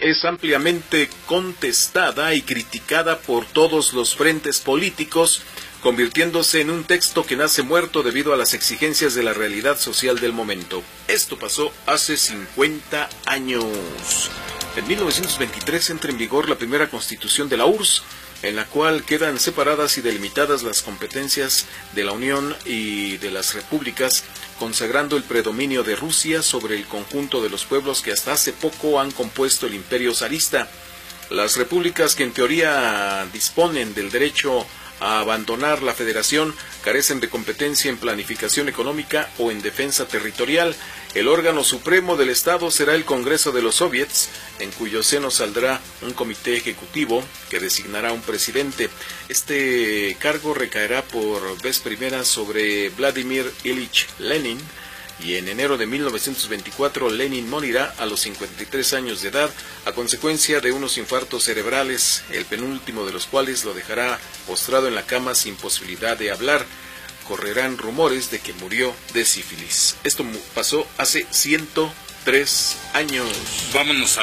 es ampliamente contestada y criticada por todos los frentes políticos, convirtiéndose en un texto que nace muerto debido a las exigencias de la realidad social del momento. Esto pasó hace 50 años. En 1923 entra en vigor la primera constitución de la URSS, en la cual quedan separadas y delimitadas las competencias de la Unión y de las repúblicas, consagrando el predominio de Rusia sobre el conjunto de los pueblos que hasta hace poco han compuesto el imperio zarista. Las repúblicas que en teoría disponen del derecho a abandonar la federación carecen de competencia en planificación económica o en defensa territorial. El órgano supremo del Estado será el Congreso de los Soviets, en cuyo seno saldrá un comité ejecutivo que designará un presidente. Este cargo recaerá por vez primera sobre Vladimir Ilich Lenin, y en enero de 1924 Lenin morirá a los 53 años de edad a consecuencia de unos infartos cerebrales, el penúltimo de los cuales lo dejará postrado en la cama sin posibilidad de hablar. Correrán rumores de que murió de sífilis. Esto pasó hace 103 años. Vámonos a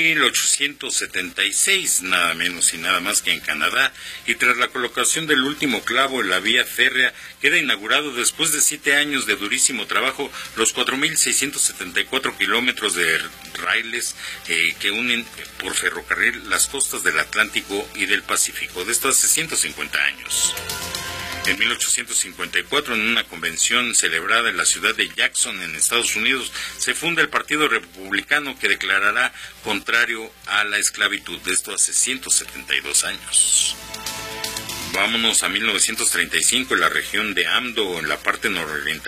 1876, nada menos y nada más que en Canadá, y tras la colocación del último clavo en la vía férrea, queda inaugurado después de 7 años de durísimo trabajo los 4.674 kilómetros de raíles que unen por ferrocarril las costas del Atlántico y del Pacífico, de esto hace 150 años. En 1854, en una convención celebrada en la ciudad de Jackson, en Estados Unidos, se funda el Partido Republicano, que declarará contrario a la esclavitud, de esto hace 172 años. Vámonos a 1935, en la región de Amdo, en la parte nororiental.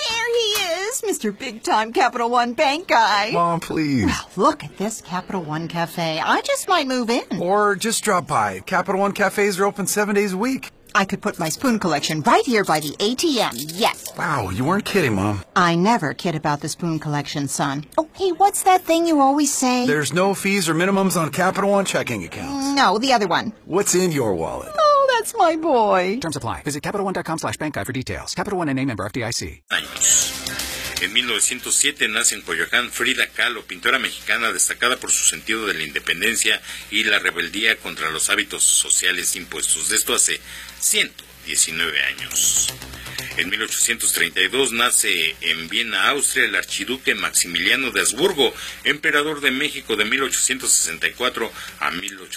Mr. Big Time Capital One Bank guy. Mom, please. Well, look at this Capital One Cafe. I just might move in. Or just drop by. Capital One cafes are open 7 days a week. I could put my spoon collection right here by the ATM, yes. Wow, you weren't kidding, Mom. I never kid about the spoon collection, son. Oh, hey, what's that thing you always say? There's no fees or minimums on Capital One checking accounts. No, the other one. What's in your wallet? Oh, that's my boy. Terms apply. Visit CapitalOne.com/bank guide for details. Capital One N.A. member FDIC. Años. En 1907 nace en Coyoacán Frida Kahlo, pintora mexicana destacada por su sentido de la independencia y la rebeldía contra los hábitos sociales impuestos. De esto hace 119 años. En 1832 nace en Viena, Austria, el archiduque Maximiliano de Habsburgo, emperador de México de 1864 a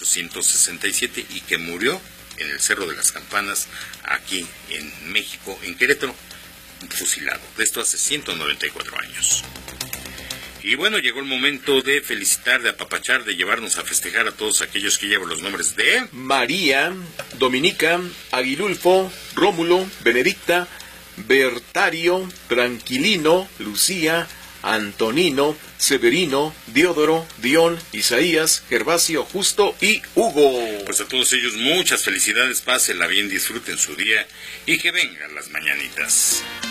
1867, y que murió en el Cerro de las Campanas, aquí en México, en Querétaro, fusilado. De esto hace 194 años. Y bueno, llegó el momento de felicitar, de apapachar, de llevarnos a festejar a todos aquellos que llevan los nombres de María, Dominica, Aguilulfo, Rómulo, Benedicta, Bertario, Tranquilino, Lucía, Antonino, Severino, Diodoro, Dion, Isaías, Gervasio, Justo y Hugo. Pues a todos ellos muchas felicidades, pásenla bien, disfruten su día y que vengan las mañanitas.